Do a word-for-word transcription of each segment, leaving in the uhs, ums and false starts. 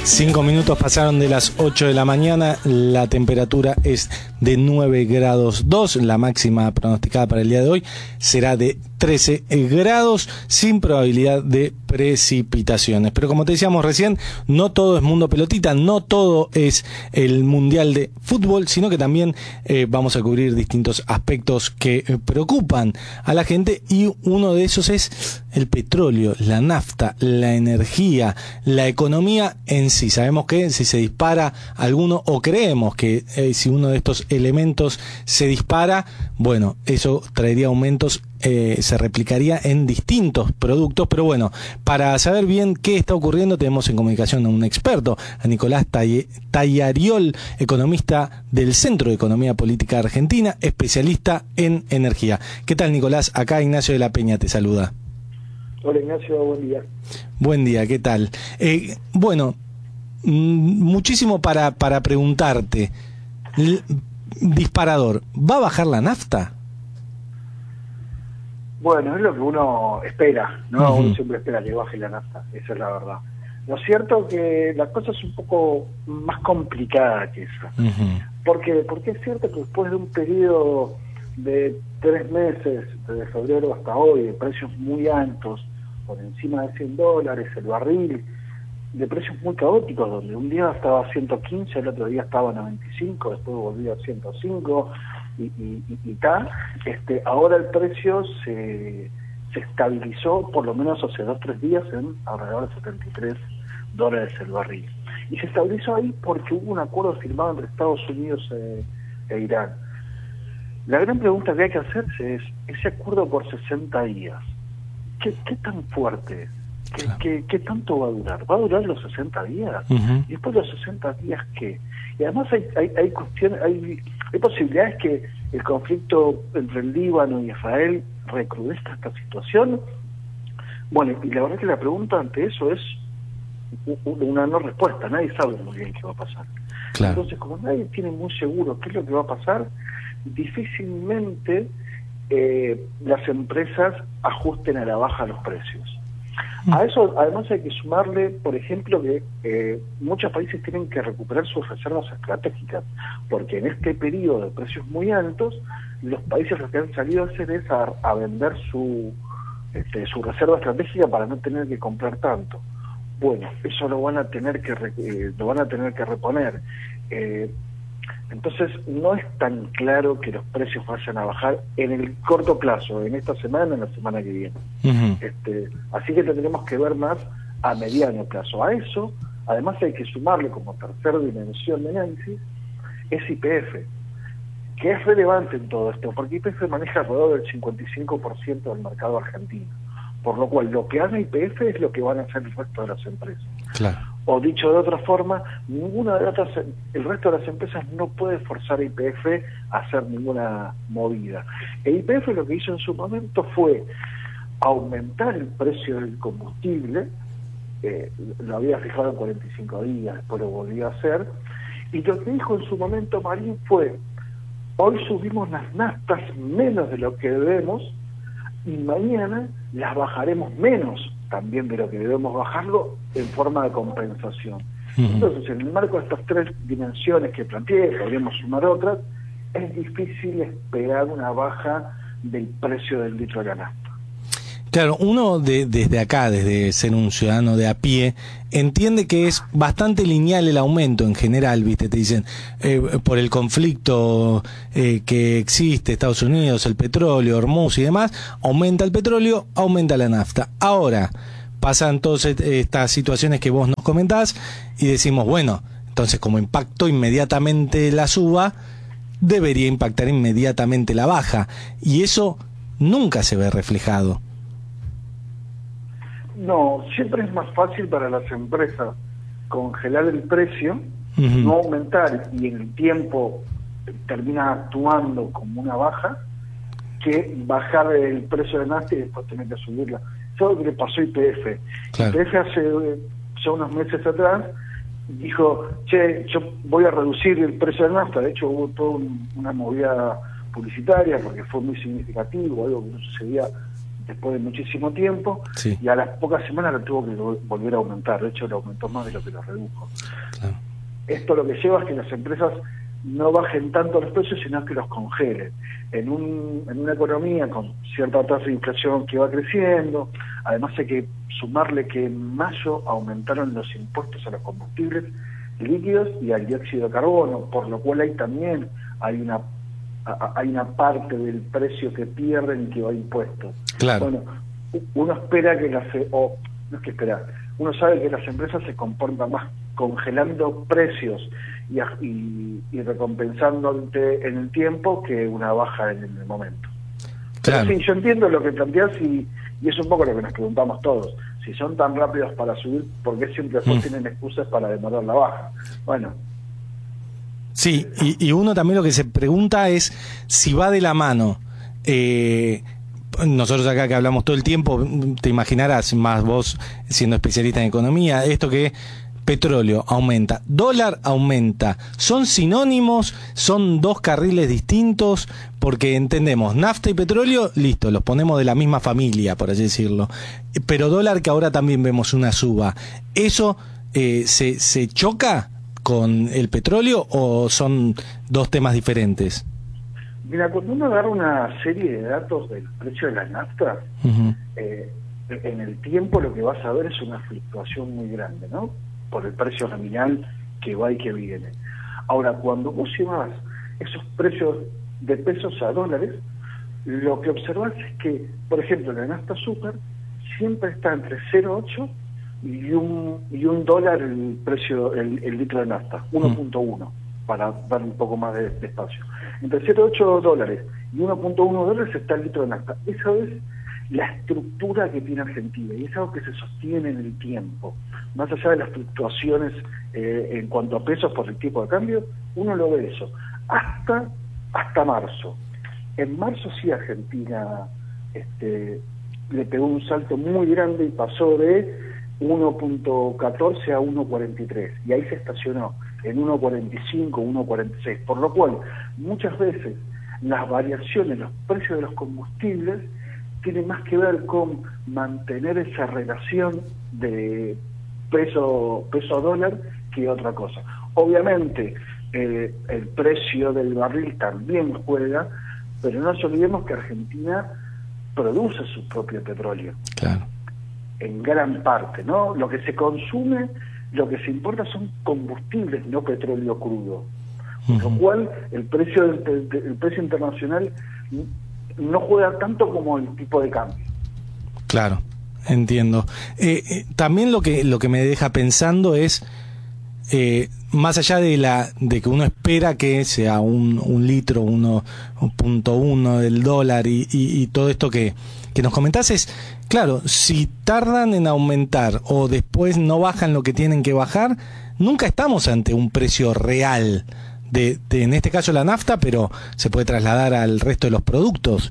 Cinco minutos pasaron de las ocho de la mañana, la temperatura es de nueve grados dos, la máxima pronosticada para el día de hoy será de trece grados, sin probabilidad de precipitaciones. Pero como te decíamos recién, no todo es mundo pelotita, no todo es el mundial de fútbol, sino que también eh, vamos a cubrir distintos aspectos que eh, preocupan a la gente, y uno de esos es el petróleo, la nafta, la energía, la economía en sí. Sabemos que si se dispara alguno, o creemos que eh, si uno de estos elementos se dispara, bueno, eso traería aumentos, eh, se replicaría en distintos productos. Pero bueno, para saber bien qué está ocurriendo, tenemos en comunicación a un experto, a Nicolás Tallariol, economista del Centro de Economía Política Argentina, especialista en energía. ¿Qué tal, Nicolás? Acá Ignacio de la Peña te saluda. Hola, Ignacio, buen día. Buen día, ¿qué tal? Eh, bueno, muchísimo para, para preguntarte. El disparador, ¿va a bajar la nafta? Bueno, es lo que uno espera, ¿no? Uh-huh. Uno siempre espera que baje la nafta, esa es la verdad. Lo cierto que la cosa es un poco más complicada que eso. Uh-huh. ¿Por qué? Porque es cierto que después de un periodo de tres meses, desde febrero hasta hoy, de precios muy altos, por encima de cien dólares el barril, de precios muy caóticos, donde un día estaba a ciento quince, el otro día estaba a noventa y cinco, después volvió a ciento cinco, y, y, y, y tal, este, ahora el precio se, se estabilizó, por lo menos hace dos o tres días, en alrededor de setenta y tres dólares el barril. Y se estabilizó ahí porque hubo un acuerdo firmado entre Estados Unidos e, e Irán. La gran pregunta que hay que hacerse es, ese acuerdo por sesenta días, ¿qué, qué tan fuerte es? ¿Qué, claro. qué, ¿Qué tanto va a durar? ¿Va a durar los sesenta días? Uh-huh. ¿Y después de los sesenta días qué? Y además hay, hay, hay cuestiones, hay, hay posibilidades que el conflicto entre el Líbano y Israel recrudezca esta situación. Bueno, y la verdad que la pregunta ante eso es una no respuesta, nadie sabe muy bien qué va a pasar. Claro. Entonces, como nadie tiene muy seguro qué es lo que va a pasar, difícilmente eh, las empresas ajusten a la baja los precios. A eso además hay que sumarle, por ejemplo, que eh, muchos países tienen que recuperar sus reservas estratégicas, porque en este periodo de precios muy altos, los países lo que han salido a hacer es a, a vender su, este, su reserva estratégica para no tener que comprar tanto. Bueno, eso lo van a tener que eh, lo van a tener que reponer. Eh, entonces no es tan claro que los precios vayan a bajar en el corto plazo, en esta semana, en la semana que viene. Uh-huh. Este, así que tendremos que ver más a mediano plazo. A eso, además hay que sumarle como tercera dimensión de análisis, es Y P F, que es relevante en todo esto, porque Y P F maneja alrededor del cincuenta y cinco por ciento del mercado argentino. Por lo cual, lo que haga Y P F es lo que van a hacer el resto de las empresas. Claro. O dicho de otra forma, ninguna de otras, el resto de las empresas no puede forzar a Y P F a hacer ninguna movida. E Y P F lo que hizo en su momento fue aumentar el precio del combustible, eh, lo había fijado en cuarenta y cinco días, después lo volvió a hacer, y lo que dijo en su momento Marín fue: hoy subimos las naftas menos de lo que debemos, y mañana las bajaremos menos también de lo que debemos bajarlo en forma de compensación. Uh-huh. Entonces, en el marco de estas tres dimensiones que planteé, podríamos sumar otras, es difícil esperar una baja del precio del litro de la nafta. Claro, uno de, desde acá, desde ser un ciudadano de a pie, entiende que es bastante lineal el aumento en general, ¿viste? Te dicen, eh, por el conflicto eh, que existe, Estados Unidos, el petróleo, Hormuz y demás, aumenta el petróleo, aumenta la nafta. Ahora, pasan todas estas situaciones que vos nos comentás y decimos, bueno, entonces como impactó inmediatamente la suba, debería impactar inmediatamente la baja. Y eso nunca se ve reflejado. No, siempre es más fácil para las empresas congelar el precio, uh-huh. no aumentar, y en el tiempo termina actuando como una baja, que bajar el precio de nafta y después tener que subirla. Eso es lo que le pasó a Y P F. Claro. Y P F hace ya unos meses atrás dijo, che, yo voy a reducir el precio de nafta. De hecho hubo toda un, una movida publicitaria porque fue muy significativo, algo que no sucedía después de muchísimo tiempo, sí. y a las pocas semanas lo tuvo que volver a aumentar. De hecho, lo aumentó más de lo que lo redujo. Claro. Esto lo que lleva es que las empresas no bajen tanto los precios, sino que los congelen. En, un, en una economía con cierta tasa de inflación que va creciendo, además hay que sumarle que en mayo aumentaron los impuestos a los combustibles líquidos y al dióxido de carbono, por lo cual ahí también hay una hay una parte del precio que pierden y que va a impuestos. Claro. Bueno, uno espera que las, o no es que esperar, uno sabe que las empresas se comportan más congelando precios y, y, y recompensándote en el tiempo que una baja en el momento. Claro. Pero sí, yo entiendo lo que planteas y, y es un poco lo que nos preguntamos todos. Si son tan rápidos para subir, ¿por qué siempre después mm. tienen excusas para demorar la baja? Bueno. Sí, y, y uno también lo que se pregunta es si va de la mano. Eh, nosotros acá que hablamos todo el tiempo, te imaginarás, más vos siendo especialista en economía, esto que petróleo aumenta, dólar aumenta, ¿son sinónimos? ¿Son dos carriles distintos? Porque entendemos, nafta y petróleo, listo, los ponemos de la misma familia, por así decirlo. Pero dólar, que ahora también vemos una suba, ¿eso eh, se, se choca con el petróleo o son dos temas diferentes? Mira, cuando uno agarra una serie de datos del precio de la nafta, uh-huh. eh, en el tiempo lo que vas a ver es una fluctuación muy grande, ¿no? Por el precio nominal que va y que viene. Ahora, cuando vos llevas esos precios de pesos a dólares, lo que observás es que, por ejemplo, la nafta super siempre está entre cero punto ocho y un, y un dólar el precio, el, el litro de nafta, uno punto uno, uh-huh. para dar un poco más de, de espacio. Entre cero punto ocho dólares y uno punto uno dólares está el litro de nafta. Esa es la estructura que tiene Argentina y es algo que se sostiene en el tiempo. Más allá de las fluctuaciones eh, en cuanto a pesos por el tipo de cambio, uno lo ve eso. Hasta, hasta marzo. En marzo sí Argentina este, le pegó un salto muy grande y pasó de uno punto catorce a uno punto cuarenta y tres. Y ahí se estacionó en uno punto cuarenta y cinco, uno punto cuarenta y seis. Por lo cual, muchas veces las variaciones en los precios de los combustibles tiene más que ver con mantener esa relación de peso peso dólar que otra cosa. Obviamente eh, el precio del barril también juega, pero no nos olvidemos que Argentina produce su propio petróleo. Claro. En gran parte, ¿no? Lo que se consume, lo que se importa son combustibles, no petróleo crudo. Uh-huh. Con lo cual el precio del, el precio internacional no juega tanto como el tipo de cambio. Claro, entiendo. Eh, eh, también lo que lo que me deja pensando es, eh, más allá de la de que uno espera que sea un, un litro, uno punto uno del dólar y, y, y todo esto que, que nos comentás es, claro, si tardan en aumentar o después no bajan lo que tienen que bajar, nunca estamos ante un precio real. De, de, en este caso la nafta, pero se puede trasladar al resto de los productos.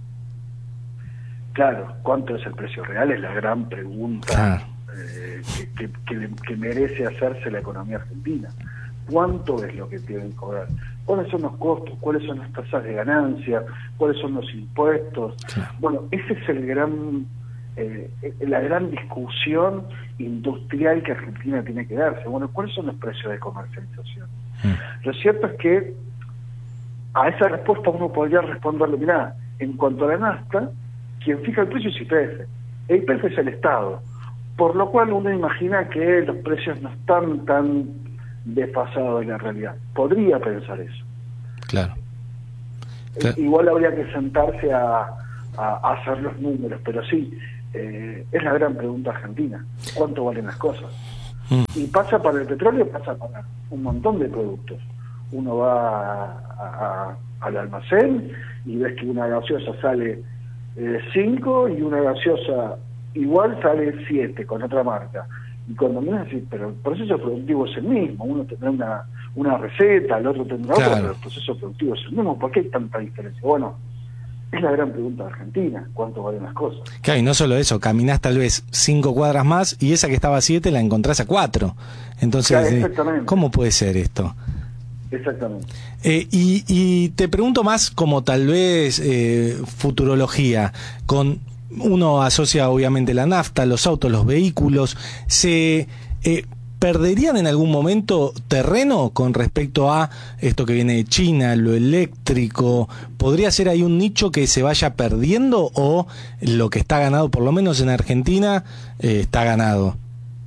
Claro, ¿cuánto es el precio real? Es la gran pregunta claro. eh, que, que, que merece hacerse la economía argentina. ¿Cuánto es lo que tienen que cobrar? ¿Cuáles son los costos? ¿Cuáles son las tasas de ganancia? ¿Cuáles son los impuestos? Claro. Bueno, ese es el gran eh, la gran discusión industrial que Argentina tiene que darse. Bueno, ¿cuáles son los precios de comercialización? Lo cierto es que a esa respuesta uno podría responderle, mirá, en cuanto a la nafta, quien fija el precio es I P F. El I P F es el Estado, por lo cual uno imagina que los precios no están tan desfasados de la realidad. Podría pensar eso. Claro. claro. Igual habría que sentarse a, a, a hacer los números, pero sí, eh, es la gran pregunta argentina. ¿Cuánto valen las cosas? Y pasa para el petróleo, pasa para un montón de productos. Uno va a, a, al almacén y ves que una gaseosa sale cinco eh, y una gaseosa igual sale siete con otra marca. Y cuando miras así, pero el proceso productivo es el mismo. Uno tendrá una, una receta, el otro tendrá claro. otra, pero el proceso productivo es el mismo. ¿Por qué hay tanta diferencia? Bueno, es la gran pregunta de Argentina, ¿cuánto valen las cosas? Claro, y no solo eso, caminás tal vez cinco cuadras más y esa que estaba a siete la encontrás a cuatro. Entonces, claro, ¿cómo puede ser esto? Exactamente. Eh, y, y te pregunto más como tal vez eh, futurología, con uno asocia obviamente la nafta, los autos, los vehículos. ¿Se eh, perderían en algún momento terreno con respecto a esto que viene de China, lo eléctrico? ¿Podría ser ahí un nicho que se vaya perdiendo o lo que está ganado, por lo menos en Argentina, eh, está ganado?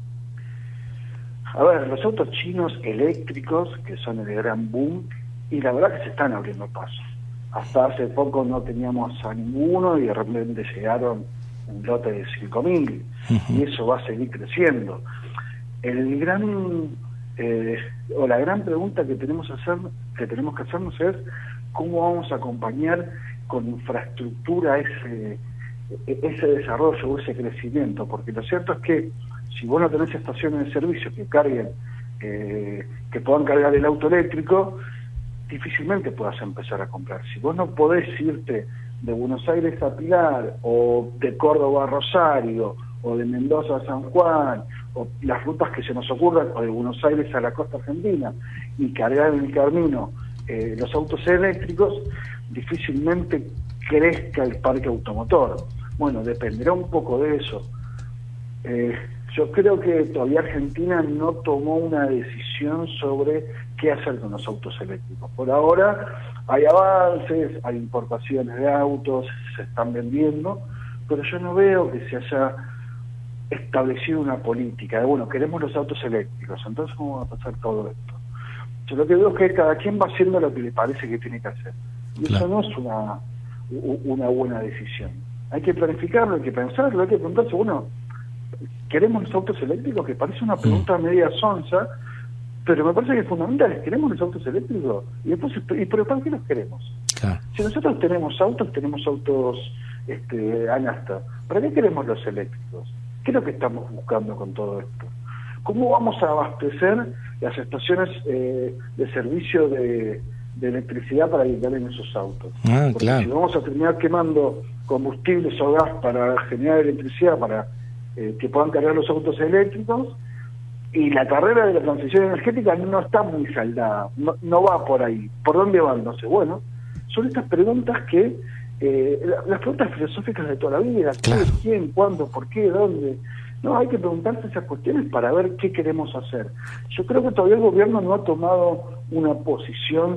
A ver, los autos chinos eléctricos, que son el gran boom, y la verdad que se están abriendo paso. Hasta hace poco no teníamos a ninguno y de repente llegaron un lote de cinco mil, uh-huh. y eso va a seguir creciendo. El gran eh, o la gran pregunta que tenemos, hacer, que tenemos que hacernos es cómo vamos a acompañar con infraestructura ese, ese desarrollo o ese crecimiento, porque lo cierto es que si vos no tenés estaciones de servicio que carguen, eh, que puedan cargar el auto eléctrico, difícilmente puedas empezar a comprar. Si vos no podés irte de Buenos Aires a Pilar, o de Córdoba a Rosario, o de Mendoza a San Juan, o las rutas que se nos ocurran, o de Buenos Aires a la costa argentina, y cargar en el camino eh, los autos eléctricos, difícilmente crezca el parque automotor. Bueno, dependerá un poco de eso. Eh, yo creo que todavía Argentina no tomó una decisión sobre qué hacer con los autos eléctricos. Por ahora hay avances, hay importaciones de autos, se están vendiendo, pero yo no veo que se haya establecido una política de, bueno, queremos los autos eléctricos, entonces ¿cómo va a pasar todo esto? Yo lo que veo es que cada quien va haciendo lo que le parece que tiene que hacer. Y claro, eso no es una, una buena decisión. Hay que planificarlo, hay que pensarlo, hay que preguntarse, bueno, ¿queremos los autos eléctricos? Que parece una pregunta mm. media sonsa, pero me parece que es fundamental. ¿Queremos los autos eléctricos? Y después, ¿y pero para qué los queremos? Claro. Si nosotros tenemos autos, tenemos autos este, a nafta, ¿para qué queremos los eléctricos? ¿Qué es lo que estamos buscando con todo esto? ¿Cómo vamos a abastecer las estaciones eh, de servicio de, de electricidad para guiar en esos autos? Ah, Porque claro. si vamos a terminar quemando combustibles o gas para generar electricidad, para eh, que puedan cargar los autos eléctricos, y la carrera de la transición energética no está muy saldada, no, no va por ahí. ¿Por dónde van? No sé. Bueno, son estas preguntas que, eh, las preguntas filosóficas de toda la vida, claro. ¿Qué, quién, cuándo, por qué, dónde? No, hay que preguntarse esas cuestiones para ver qué queremos hacer. Yo creo que todavía el gobierno no ha tomado una posición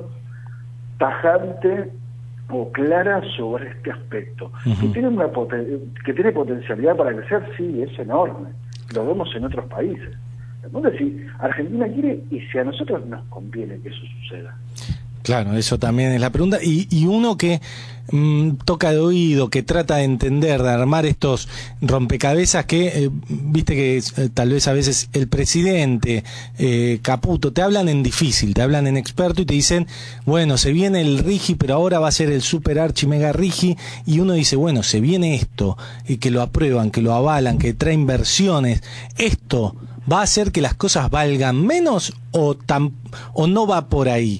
tajante o clara sobre este aspecto. Uh-huh. Que tiene una poten- que tiene potencialidad para crecer, sí, es enorme. Lo vemos en otros países. Entonces, si Argentina quiere, y si a nosotros nos conviene que eso suceda. Claro, eso también es la pregunta. Y, y uno que mmm, toca de oído, que trata de entender, de armar estos rompecabezas que, eh, viste que eh, tal vez a veces el presidente, eh, Caputo, te hablan en difícil, te hablan en experto y te dicen, bueno, se viene el RIGI, pero ahora va a ser el super archi mega RIGI, y uno dice, bueno, se viene esto, y que lo aprueban, que lo avalan, que trae inversiones. ¿Esto va a hacer que las cosas valgan menos o, tan, o no va por ahí?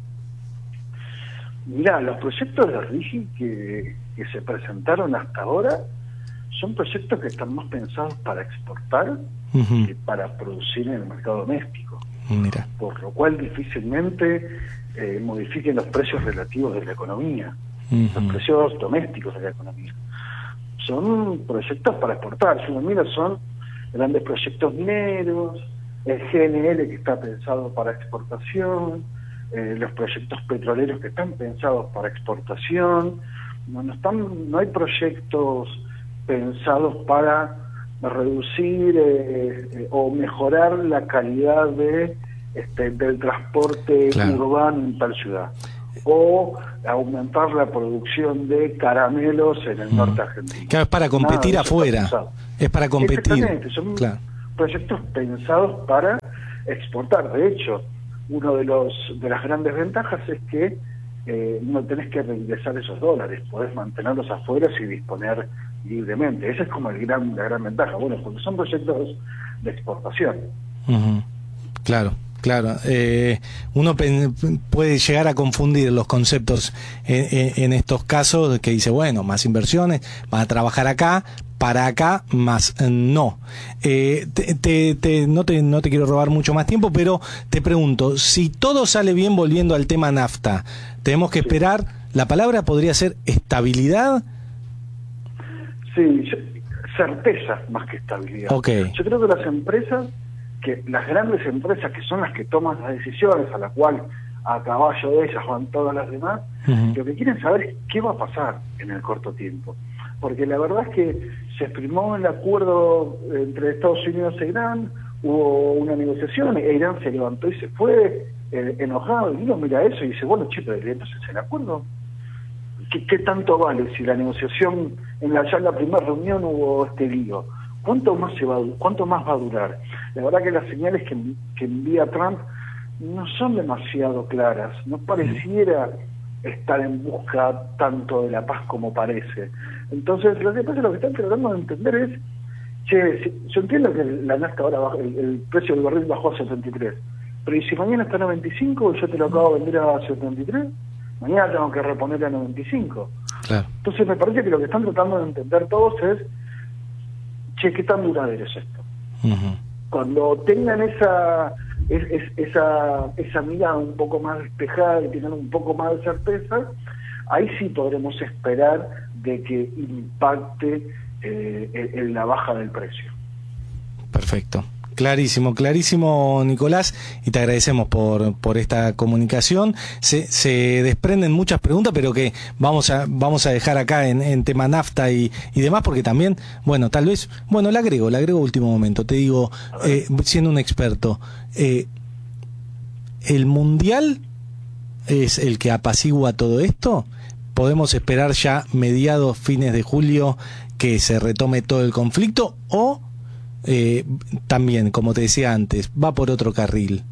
Mirá, los proyectos de RIGI que, que se presentaron hasta ahora son proyectos que están más pensados para exportar uh-huh. que para producir en el mercado doméstico. Mira. Por lo cual difícilmente eh, modifiquen los precios relativos de la economía, uh-huh. los precios domésticos de la economía. Son proyectos para exportar. Si uno mira, son grandes proyectos mineros, el G N L que está pensado para exportación, eh, los proyectos petroleros que están pensados para exportación. No, no, están, no hay proyectos pensados para reducir eh, eh, o mejorar la calidad de este, del transporte claro. urbano en tal ciudad, o aumentar la producción de caramelos en el mm. norte argentino. Claro, es para competir Nada, afuera. Es para competir. Exactamente, son claro. proyectos pensados para exportar. De hecho, uno de los de las grandes ventajas es que eh, no tenés que reingresar esos dólares, podés mantenerlos afuera y disponer libremente. Esa es como el gran la gran ventaja. Bueno, porque son proyectos de exportación. Uh-huh. Claro. Claro, eh, uno pen, puede llegar a confundir los conceptos en, en, en estos casos, que dice, bueno, más inversiones, van a trabajar acá, para acá, más no. Eh, te, te, te, no, te, no te quiero robar mucho más tiempo, pero te pregunto, si todo sale bien volviendo al tema nafta, tenemos que esperar, la palabra podría ser estabilidad. Sí, Sí, certeza más que estabilidad. Okay. Yo creo que las empresas, que las grandes empresas que son las que toman las decisiones, a la cual a caballo de ellas van todas las demás, uh-huh. lo que quieren saber es qué va a pasar en el corto tiempo. Porque la verdad es que se firmó el acuerdo entre Estados Unidos e Irán, hubo una negociación, e Irán se levantó y se fue eh, enojado, y uno mira eso y dice, bueno, che, pero entonces el acuerdo, ¿qué, qué tanto vale si la negociación, en la, ya en la primera reunión hubo este lío? ¿Cuánto más, se va, ¿Cuánto más va a durar? La verdad que las señales que, que envía Trump no son demasiado claras, no pareciera estar en busca tanto de la paz como parece. Entonces, lo que pasa, lo que están tratando de entender es, che, si, yo entiendo que la nafta ahora bajo, el, el precio del barril bajó a setenta y tres, pero ¿y si mañana está a noventa y cinco y yo te lo acabo de vender a setenta y tres? Mañana tengo que reponer a noventa y cinco. Claro. Entonces me parece que lo que están tratando de entender todos es, che, ¿qué tan duradero es esto? Uh-huh. Cuando tengan esa, es, es, esa, esa mirada un poco más despejada y tengan un poco más de certeza, ahí sí podremos esperar de que impacte eh, en, en la baja del precio. Perfecto. Clarísimo, clarísimo, Nicolás, y te agradecemos por, por esta comunicación. Se, se desprenden muchas preguntas, pero que vamos a, vamos a dejar acá en, en tema nafta y, y demás, porque también, bueno, tal vez, bueno, le agrego, le agrego último momento, te digo, eh, siendo un experto, eh, ¿el Mundial es el que apacigua todo esto? ¿Podemos esperar ya mediados, fines de julio, que se retome todo el conflicto, o Eh, también, como te decía antes, va por otro carril?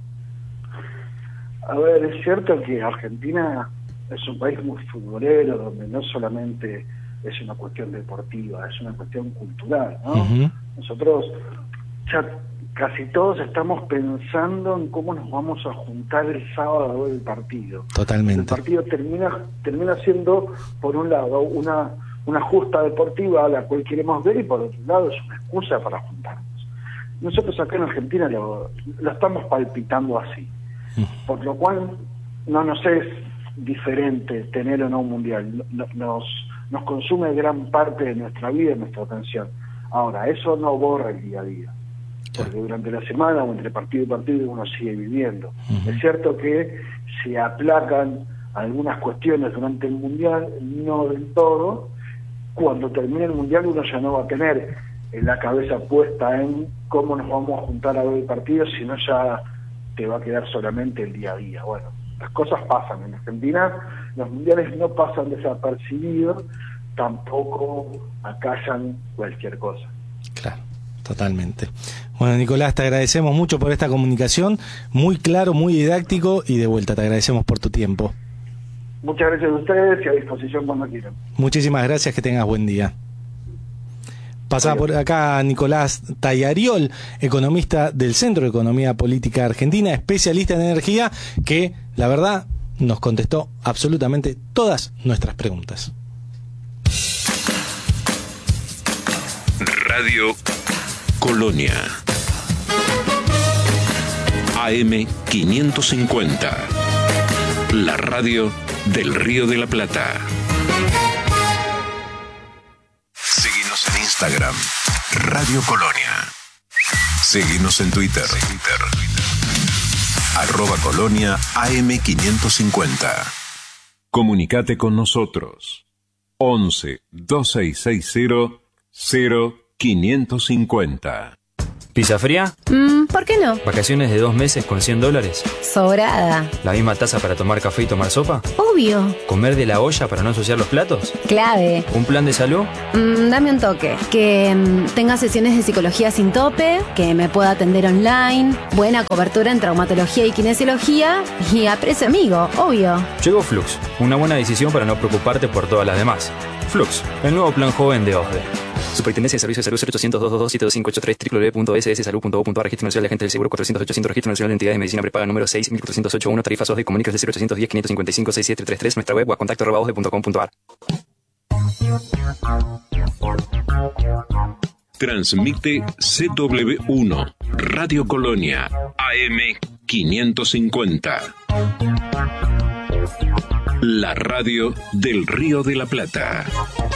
A ver, es cierto que Argentina es un país muy futbolero, donde no solamente es una cuestión deportiva, es una cuestión cultural, ¿no? Uh-huh. Nosotros ya casi todos estamos pensando en cómo nos vamos a juntar el sábado a ver el partido. Totalmente. El partido termina, termina siendo, por un lado, una una justa deportiva a la cual queremos ver, y por otro lado es una excusa para juntarnos. Nosotros acá en Argentina lo, lo estamos palpitando así, por lo cual no nos es diferente tener o no un mundial, nos, nos consume gran parte de nuestra vida y nuestra atención. Ahora, eso no borra el día a día, porque durante la semana o entre partido y partido uno sigue viviendo. Uh-huh. Es cierto que se aplacan algunas cuestiones durante el mundial, no del todo. Cuando termine el mundial uno ya no va a tener en la cabeza puesta en cómo nos vamos a juntar a ver el partido, sino ya te va a quedar solamente el día a día. Bueno, las cosas pasan. En Argentina los mundiales no pasan desapercibidos, tampoco acallan cualquier cosa. Claro, totalmente. Bueno, Nicolás, te agradecemos mucho por esta comunicación, muy claro, muy didáctico, y de vuelta te agradecemos por tu tiempo. Muchas gracias a ustedes y a disposición cuando quieran. Muchísimas gracias, que tengas buen día. Pasaba por acá Nicolás Tallariol, economista del Centro de Economía Política Argentina, especialista en energía, que la verdad nos contestó absolutamente todas nuestras preguntas. Radio Colonia A M quinientos cincuenta, la radio del Río de la Plata. Síguenos en Instagram, Radio Colonia. Síguenos en Twitter, Twitter. arroba Colonia A M quinientos cincuenta. Comunicate con nosotros. once, dos seis seis cero, cero quinientos cincuenta. ¿Pizza fría? Mm, ¿por qué no? ¿Vacaciones de dos meses con cien dólares? Sobrada. ¿La misma taza para tomar café y tomar sopa? Obvio. ¿Comer de la olla para no ensuciar los platos? Clave. ¿Un plan de salud? Mm, dame un toque. Que mm, tenga sesiones de psicología sin tope, que me pueda atender online, buena cobertura en traumatología y kinesiología, y a precio amigo, obvio. Llegó Flux, una buena decisión para no preocuparte por todas las demás. Flux, el nuevo plan joven de O S D E. Superintendencia de Servicios de Salud cero ochocientos, doscientos veintidós, siete dos cinco ocho tres, doble u doble u doble u punto ese ese salud punto gov punto a r, Registro Nacional de Agentes del Seguro cuatrocientos ochocientos, Registro Nacional de Entidades de Medicina Prepaga número seis mil cuatrocientos ochenta y uno, tarifa S O S D, comunicas de cero ochocientos diez, quinientos cincuenta y cinco, sesenta y siete treinta y tres, nuestra web o a contacto arroba osde punto com punto a r. Transmite C W uno, Radio Colonia, A M quinientos cincuenta. La radio del Río de la Plata.